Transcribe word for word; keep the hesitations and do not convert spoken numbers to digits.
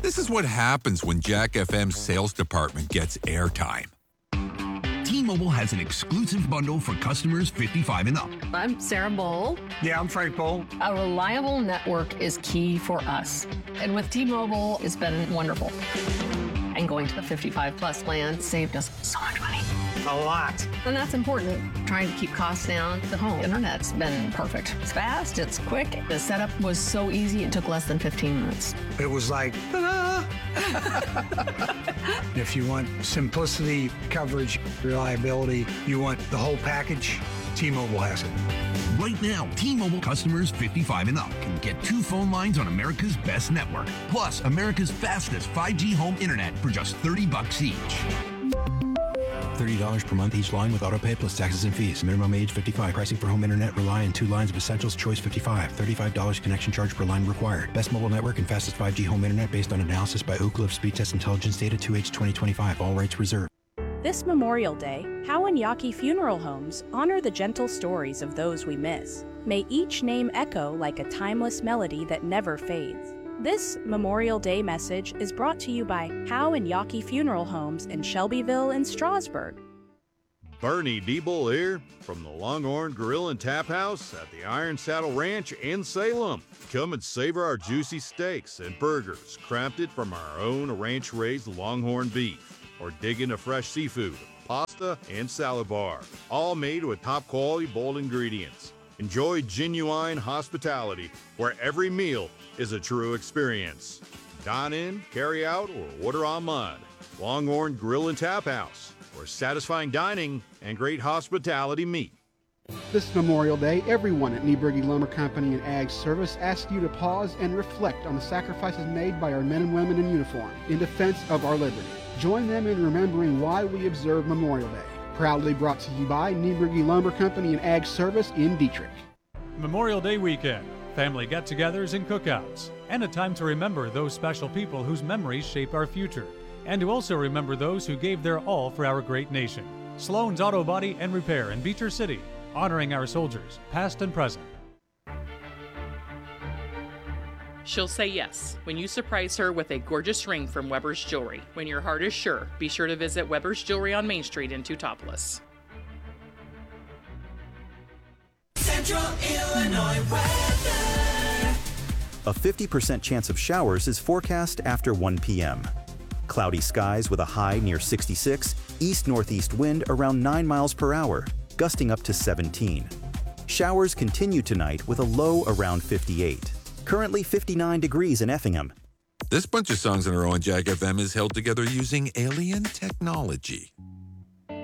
This is what happens when Jack F M's sales department gets airtime. T-Mobile has an exclusive bundle for customers fifty-five and up. I'm Sarah Bowl. Yeah, I'm Frank Bowl. A reliable network is key for us. And with T-Mobile, it's been wonderful. And going to the fifty-five plus plan saved us so much money. A lot. And that's important. Trying to keep costs down. The home internet's been perfect. It's fast, it's quick. The setup was so easy, it took less than fifteen minutes. It was like, ta-da! If you want simplicity, coverage, reliability, you want the whole package, T-Mobile has it. Right now, T-Mobile customers fifty-five and up can get two phone lines on America's best network, plus America's fastest five G home internet for just thirty bucks each. thirty dollars per month each line with autopay plus taxes and fees. Minimum age fifty-five. Pricing for home internet rely on two lines of Essentials Choice fifty-five. thirty-five dollars connection charge per line required. Best mobile network and fastest five G home internet based on analysis by Ookla of Speed Test Intelligence data two H twenty twenty-five. All rights reserved. This Memorial Day, Howe and Yawkey Funeral Homes honor the gentle stories of those we miss. May each name echo like a timeless melody that never fades. This Memorial Day message is brought to you by Howe and Yawkey Funeral Homes in Shelbyville and Strasburg. Bernie Diebel here from the Longhorn Grill and Tap House at the Iron Saddle Ranch in Salem. Come and savor our juicy steaks and burgers crafted from our own ranch-raised Longhorn beef, or dig into fresh seafood, pasta, and salad bar, all made with top-quality bold ingredients. Enjoy genuine hospitality where every meal is a true experience. Dine in, carry out, or order online. Longhorn Grill and Tap House, where satisfying dining and great hospitality meet. This Memorial Day, everyone at Nieberge Lumber Company and Ag Service asks you to pause and reflect on the sacrifices made by our men and women in uniform in defense of our liberty. Join them in remembering why we observe Memorial Day. Proudly brought to you by Nieberge Lumber Company and Ag Service in Dietrich. Memorial Day weekend, family get-togethers and cookouts, and a time to remember those special people whose memories shape our future, and to also remember those who gave their all for our great nation. Sloan's Auto Body and Repair in Beecher City, honoring our soldiers, past and present. She'll say yes when you surprise her with a gorgeous ring from Weber's Jewelry. When your heart is sure, be sure to visit Weber's Jewelry on Main Street in Teutopolis. Central Illinois weather. A fifty percent chance of showers is forecast after one p.m. Cloudy skies with a high near sixty-six, east-northeast wind around nine miles per hour, gusting up to seventeen. Showers continue tonight with a low around fifty-eight. Currently fifty-nine degrees in Effingham. This bunch of songs in a row on Jack F M is held together using alien technology.